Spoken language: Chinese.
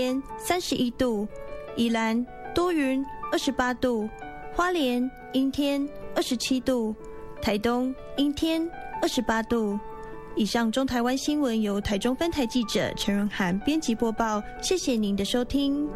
天31度，宜兰多云28度，花莲阴天27度，台东阴天28度。以上中台湾新闻由台中分台记者陈润涵编辑播报，谢谢您的收听。